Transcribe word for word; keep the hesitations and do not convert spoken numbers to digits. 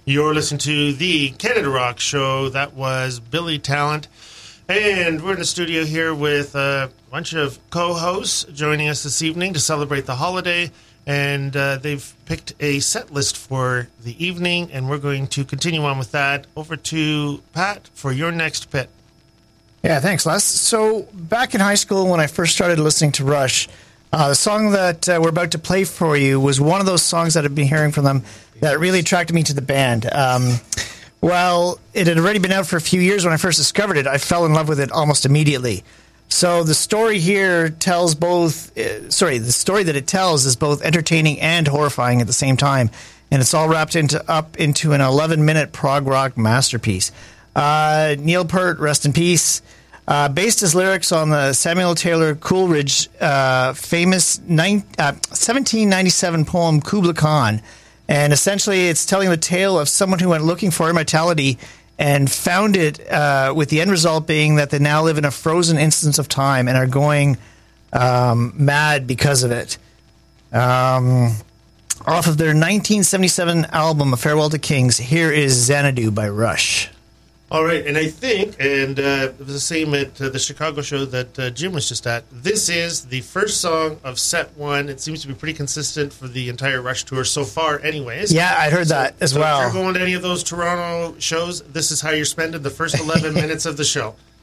You're listening to the Canada Rock Show. That was Billy Talent. And we're in the studio here with a bunch of co-hosts joining us this evening to celebrate the holiday. And uh, they've picked a set list for the evening, and we're going to continue on with that. Over to Pat for your next pit. Yeah, thanks, Les. So back in high school when I first started listening to Rush, uh, the song that uh, we're about to play for you was one of those songs that I've been hearing from them that really attracted me to the band. Um, well, it had already been out for a few years when I first discovered it. I fell in love with it almost immediately. So the story here tells both, uh, sorry, the story that it tells is both entertaining and horrifying at the same time. And it's all wrapped into up into an eleven-minute prog rock masterpiece. Uh, Neil Peart, rest in peace, uh, based his lyrics on the Samuel Taylor Coleridge uh, famous nine, uh, seventeen ninety-seven poem Kubla Khan. And essentially it's telling the tale of someone who went looking for immortality and found it, uh, with the end result being that they now live in a frozen instance of time and are going um, mad because of it. Um, off of their nineteen seventy-seven album, A Farewell to Kings, here is Xanadu by Rush. All right, and I think, and uh, it was the same at uh, the Chicago show that uh, Jim was just at, this is the first song of set one. It seems to be pretty consistent for the entire Rush tour so far anyways. Yeah, I heard so, that as so well. if you're going to any of those Toronto shows, this is how you're spending the first eleven minutes of the show.